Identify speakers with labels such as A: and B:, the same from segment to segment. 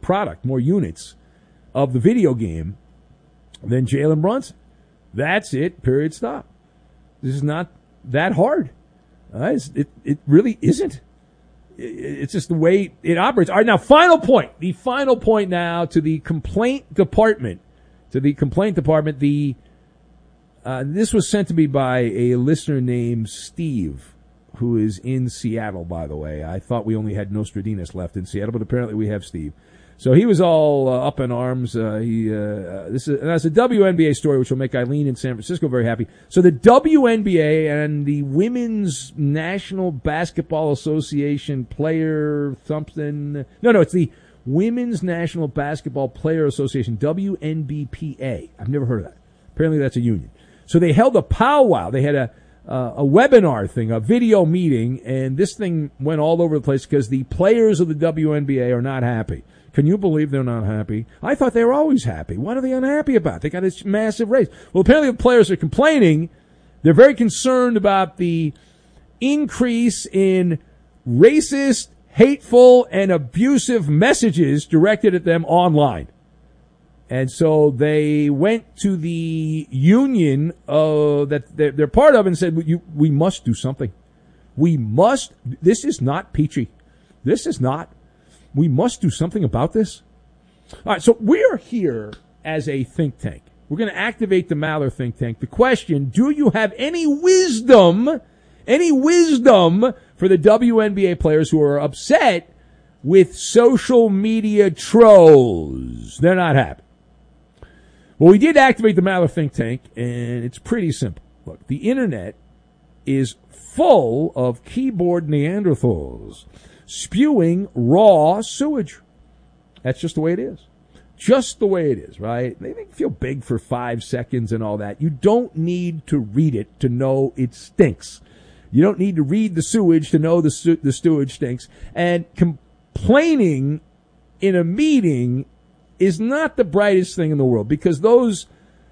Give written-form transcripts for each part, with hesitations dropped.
A: product, more units of the video game than Jalen Brunson. That's it, period, stop. This is not that hard. It really isn't. It's just the way it operates. All right, now, final point. The final point now to the complaint department. This was sent to me by a listener named Steve, who is in Seattle, by the way. I thought we only had Nostradamus left in Seattle, but apparently we have Steve. So he was all up in arms. That's a WNBA story, which will make Eileen in San Francisco very happy. So the WNBA and the Women's National Basketball Association player something. No, it's the Women's National Basketball Player Association, WNBPA. I've never heard of that. Apparently that's a union. So they held a powwow. They had a webinar thing, a video meeting, and this thing went all over the place because the players of the WNBA are not happy. Can you believe they're not happy? I thought they were always happy. What are they unhappy about? They got this massive raise. Well, apparently the players are complaining. They're very concerned about the increase in racist, hateful, and abusive messages directed at them online. And so they went to the union that they're part of and said, we must do something. This is not peachy. This is not. We must do something about this. All right, so we're here as a think tank. We're going to activate the Maller think tank. The question, do you have any wisdom for the WNBA players who are upset with social media trolls? They're not happy. Well, we did activate the Maller think tank, and it's pretty simple. Look, the internet is full of keyboard Neanderthals spewing raw sewage. That's just the way it is. Just the way it is, right? They make you feel big for 5 seconds and all that. You don't need to read it to know it stinks. You don't need to read the sewage to know the sewage stinks. And complaining in a meeting is not the brightest thing in the world because those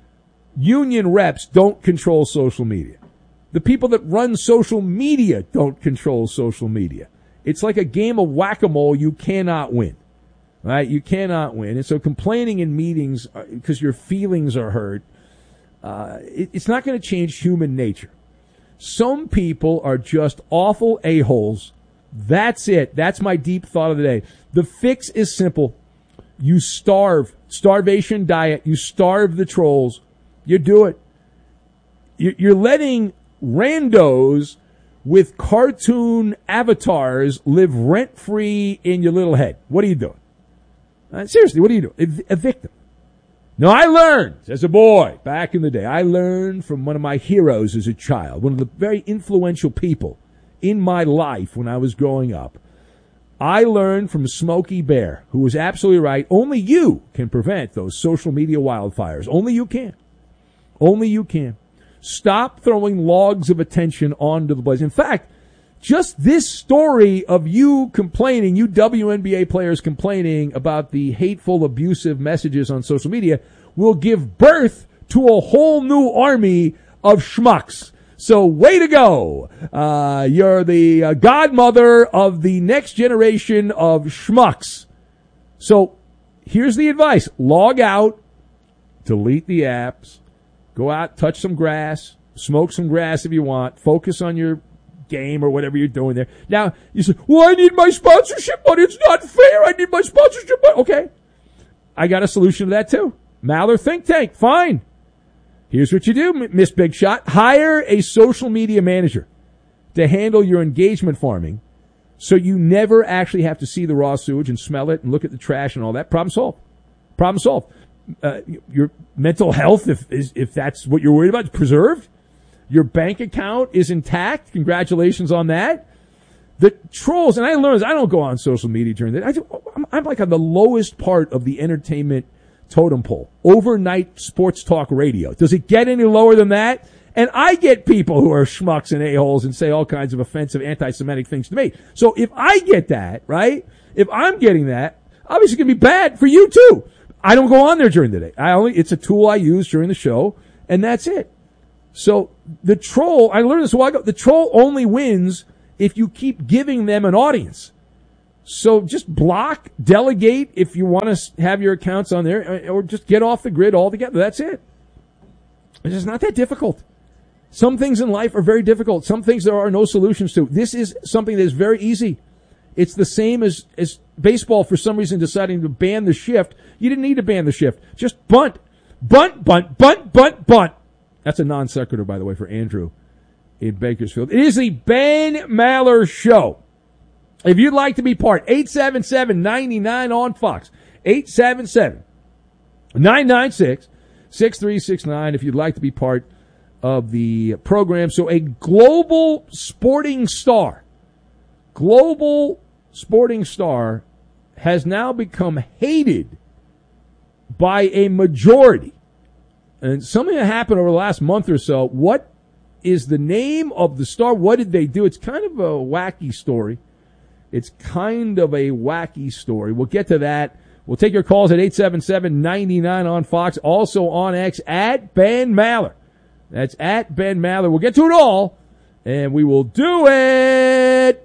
A: union reps don't control social media. The people that run social media don't control social media. It's like a game of whack-a-mole. You cannot win, right? You cannot win. And so complaining in meetings because your feelings are hurt, it's not going to change human nature. Some people are just awful a-holes. That's it. That's my deep thought of the day. The fix is simple. You starvation diet. You starve the trolls. You do it. You're letting randos with cartoon avatars live rent-free in your little head. What are you doing? Seriously, what are you doing? Evict them. No, I learned as a boy back in the day. I learned from one of my heroes as a child, one of the very influential people in my life when I was growing up. I learned from Smokey Bear, who was absolutely right. Only you can prevent those social media wildfires. Only you can. Only you can. Stop throwing logs of attention onto the blaze. In fact, just this story of you complaining, you WNBA players complaining about the hateful, abusive messages on social media will give birth to a whole new army of schmucks. So way to go. You're the godmother of the next generation of schmucks. So here's the advice. Log out, delete the apps, go out, touch some grass, smoke some grass if you want, focus on your game or whatever you're doing there. Now, you say, well, I need my sponsorship money. It's not fair. I need my sponsorship money. Okay. I got a solution to that too. Maller Think Tank. Fine. Here's what you do, Miss Big Shot. Hire a social media manager to handle your engagement farming so you never actually have to see the raw sewage and smell it and look at the trash and all that. Problem solved. Problem solved. Your mental health, if that's what you're worried about, is preserved. Your bank account is intact. Congratulations on that. The trolls, and I learned this, I don't go on social media during that. I'm like on the lowest part of the entertainment totem pole. Overnight sports talk radio. Does it get any lower than that? And I get people who are schmucks and a-holes and say all kinds of offensive anti-Semitic things to me. So if I get that, right, if I'm getting that, obviously it's going to be bad for you too. I don't go on there during the day. It's a tool I use during the show, and that's it. So the troll, I learned this a while ago, the troll only wins if you keep giving them an audience. So just block, delegate if you want to have your accounts on there, or just get off the grid altogether. That's it. It's just not that difficult. Some things in life are very difficult. Some things there are no solutions to. This is something that is very easy. It's the same as baseball for some reason deciding to ban the shift. You didn't need to ban the shift. Just bunt. Bunt, bunt, bunt, bunt, bunt. That's a non sequitur, by the way, for Andrew in Bakersfield. It is the Ben Maller Show. If you'd like to be part, 877-99 on Fox. 877-996-6369 if you'd like to be part of the program. So a global sporting star has now become hated by a majority. And something that happened over the last month or so. What is the name of the star? What did they do? It's kind of a wacky story. We'll get to that. We'll take your calls at 877-99 on Fox. Also on X at Ben Maller. That's at Ben Maller. We'll get to it all, and we will do it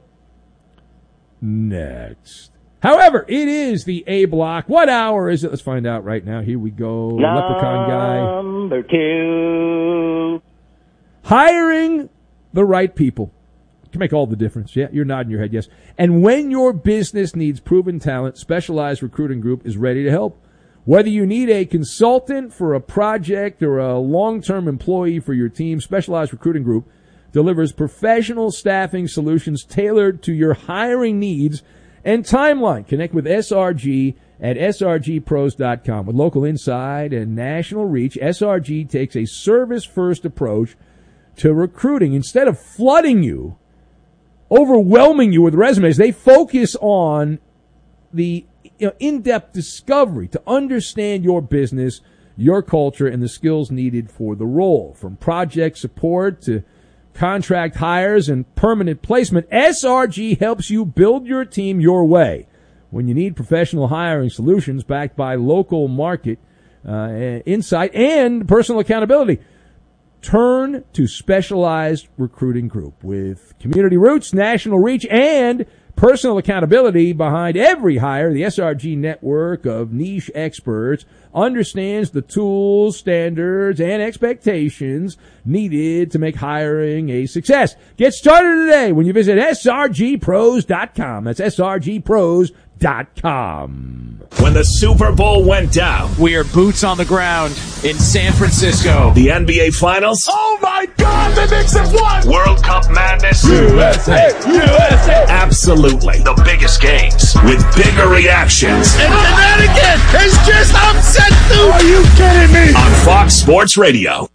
A: next. However, it is the A block. What hour is it? Let's find out right now. Here we go. Leprechaun guy.
B: Number 2.
A: Hiring the right people can make all the difference. Yeah, you're nodding your head, yes. And when your business needs proven talent, Specialized Recruiting Group is ready to help. Whether you need a consultant for a project or a long-term employee for your team, Specialized Recruiting Group delivers professional staffing solutions tailored to your hiring needs and timeline. Connect with SRG at srgpros.com. With local insight and national reach, SRG takes a service-first approach to recruiting. Instead of flooding you, overwhelming you with resumes, they focus on the in-depth discovery to understand your business, your culture, and the skills needed for the role. From project support to contract hires and permanent placement, SRG helps you build your team your way. When you need professional hiring solutions backed by local market insight and personal accountability, turn to Specialized Recruiting Group. With community roots, national reach, and personal accountability behind every hire, the SRG network of niche experts understands the tools, standards, and expectations needed to make hiring a success. Get started today when you visit srgpros.com. That's srgpros.com.
C: When the Super Bowl went down,
D: we are boots on the ground in San Francisco.
C: The NBA Finals.
D: Oh my God, the Knicks have won!
C: World Cup madness.
D: USA! USA!
C: Absolutely. The biggest games with bigger reactions.
D: And Connecticut has just upset the... Are you kidding me?
C: On Fox Sports Radio.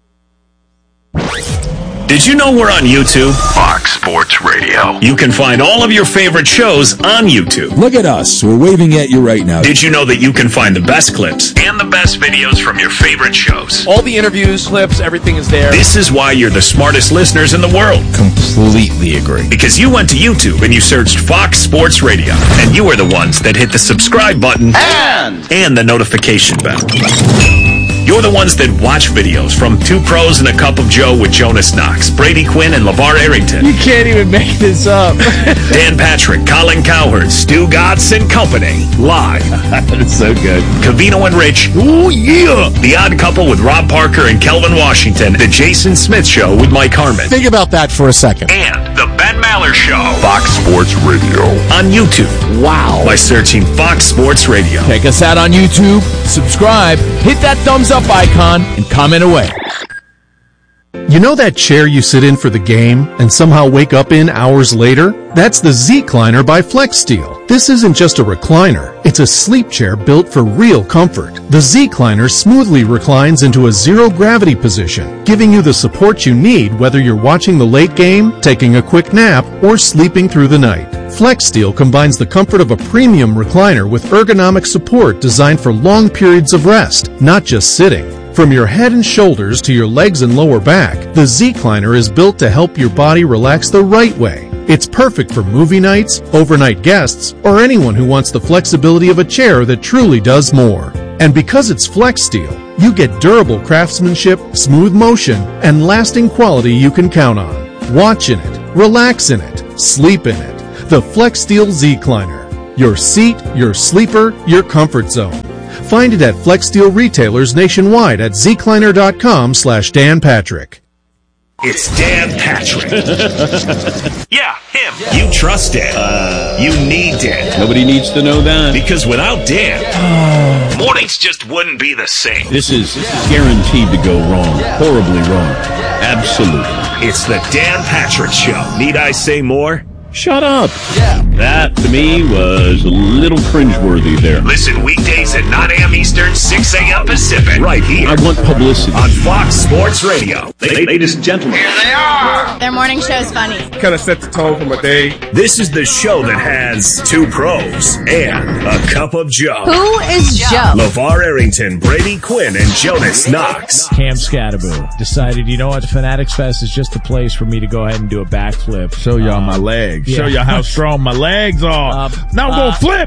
C: Did you know we're on YouTube? Fox Sports Radio. You can find all of your favorite shows on YouTube.
E: Look at us. We're waving at you right now.
C: Did you know that you can find the best clips and the best videos from your favorite shows?
D: All the interviews, clips, everything is there.
C: This is why you're the smartest listeners in the world.
E: Completely agree.
C: Because you went to YouTube and you searched Fox Sports Radio. And you are the ones that hit the subscribe button and the notification bell. You're the ones that watch videos from Two Pros and a Cup of Joe with Jonas Knox, Brady Quinn, and LeVar Arrington.
D: You can't even make this up.
C: Dan Patrick, Colin Cowherd, Stu Gatz and Company. Live.
E: That's so good.
C: Covino and Rich.
E: Oh, yeah.
C: The Odd Couple with Rob Parker and Kelvin Washington. The Jason Smith Show with Mike Harmon.
E: Think about that for a second.
C: And The Ben Maller Show. Fox Sports Radio. On YouTube.
E: Wow.
C: By searching Fox Sports Radio.
E: Check us out on YouTube. Subscribe. Hit that thumbs up icon and comment away.
F: You know that chair you sit in for the game and somehow wake up in hours later? That's the Z-Cliner by FlexSteel. This isn't just a recliner. It's a sleep chair built for real comfort. The Z-Cliner smoothly reclines into a zero-gravity position, giving you the support you need whether you're watching the late game, taking a quick nap, or sleeping through the night. FlexSteel combines the comfort of a premium recliner with ergonomic support designed for long periods of rest, not just sitting. From your head and shoulders to your legs and lower back, the Z-Cliner is built to help your body relax the right way. It's perfect for movie nights, overnight guests, or anyone who wants the flexibility of a chair that truly does more. And because it's FlexSteel, you get durable craftsmanship, smooth motion, and lasting quality you can count on. Watch in it, relax in it, sleep in it. The FlexSteel Z-Cliner. Your seat, your sleeper, your comfort zone. Find it at Flex Steel retailers nationwide at zecliner.com/Dan Patrick.
C: It's Dan Patrick. Yeah, him. You trust Dan. You need Dan.
G: Nobody needs to know that.
C: Because without Dan, mornings just wouldn't be the same.
G: This is guaranteed to go wrong. Horribly wrong. Absolutely.
C: It's the Dan Patrick Show. Need I say more?
G: Shut up. That, to me, was a little cringeworthy there.
C: Listen weekdays at 9 a.m. Eastern, 6 a.m. Pacific. Right here.
G: I want publicity.
C: On Fox Sports Radio. Ladies and gentlemen.
B: Here they are.
H: Their morning show is funny.
D: Kind of set the tone for my day.
C: This is the show that has two pros and a cup of Joe.
H: Who is Joe?
C: LeVar Arrington, Brady Quinn, and Jonas Knox.
I: Cam Scatterbo decided, you know what, Fanatics Fest is just a place for me to go ahead and do a backflip.
J: Show y'all my legs.
I: Yeah.
J: Show y'all how strong my legs are. Now I'm going to flip.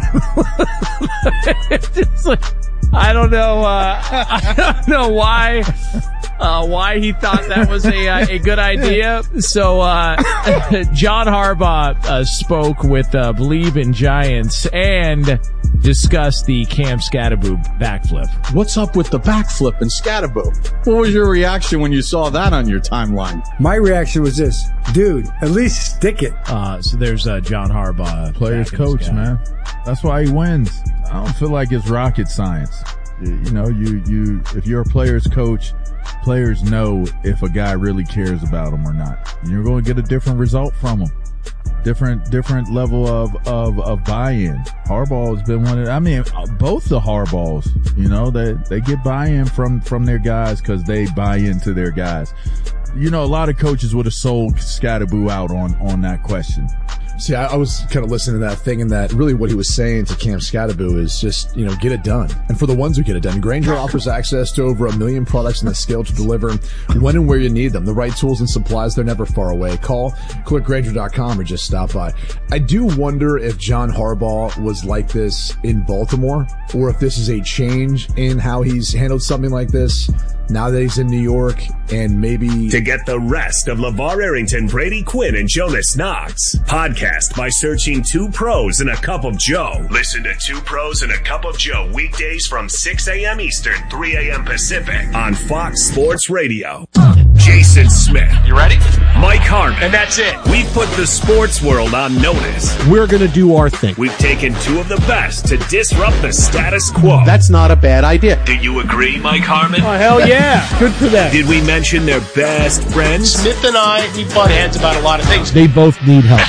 I: It's like, I don't know why he thought that was a good idea. So, John Harbaugh, spoke with, Believe in Giants and discussed the Cam Scatterbo backflip.
K: What's up with the backflip and Scatterbo? What was your reaction when you saw that on your timeline?
L: My reaction was this, dude, at least stick it.
I: So there's, John Harbaugh.
J: Players coach, man. That's why he wins. I don't feel like it's rocket science. You know, you if you're a player's coach, players know if a guy really cares about them or not. You're going to get a different result from them. Different level of buy-in. Harbaugh has been both the Harbaughs, you know, they get buy-in from their guys because they buy into their guys. You know, a lot of coaches would have sold Scatterbo out on that question.
M: See, I was kind of listening to that thing, and that really what he was saying to Cam Scatterbo is just, you know, get it done. And for the ones who get it done, Grainger offers access to over 1 million products and the skill to deliver when and where you need them. The right tools and supplies, they're never far away. Call, click Grainger.com, or just stop by. I do wonder if John Harbaugh was like this in Baltimore, or if this is a change in how he's handled something like this now that he's in New York, and maybe...
C: To get the rest of LeVar Arrington, Brady Quinn, and Jonas Knox, podcast by searching Two Pros and a Cup of Joe. Listen to Two Pros and a Cup of Joe weekdays from 6 a.m. Eastern, 3 a.m. Pacific on Fox Sports Radio. Jason Smith.
N: You ready?
C: Mike Harmon.
N: And that's it.
C: We've put the sports world on notice.
O: We're going to do our thing.
C: We've taken two of the best to disrupt the status quo.
O: That's not a bad idea.
C: Do you agree, Mike Harmon?
O: Oh, hell yeah. Good for them.
C: Did we mention their best friends?
N: Smith and I, we butt heads about a lot of things.
O: They both need help.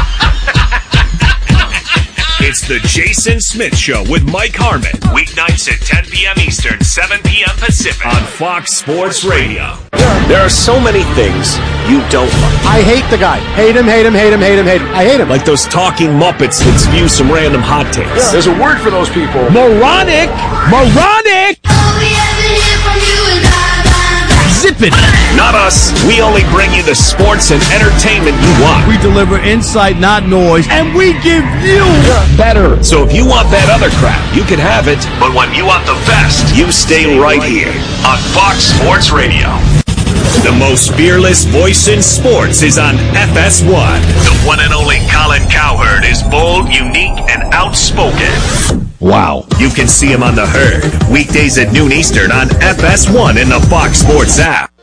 C: It's the Jason Smith Show with Mike Harmon. Weeknights at 10 p.m. Eastern, 7 p.m. Pacific on Fox Sports Radio. There are so many things you don't like.
O: I hate the guy. Hate him, hate him, hate him, hate him, hate him. I hate him.
C: Like those talking Muppets that spew some random hot takes.
N: Yeah. There's a word for those people.
O: Moronic! Moronic!
H: All we ever hear from you is bye, bye, bye.
O: Zip it!
C: Not us. We only bring you the sports and entertainment you want.
O: We deliver insight, not noise, and we give you better.
C: So if you want that other crap, you can have it. But when you want the best, you stay right here on Fox Sports Radio. The most fearless voice in sports is on FS1. The one and only Colin Cowherd is bold, unique, and outspoken.
G: Wow.
C: You can see him on The Herd, weekdays at noon Eastern on FS1 in the Fox Sports app.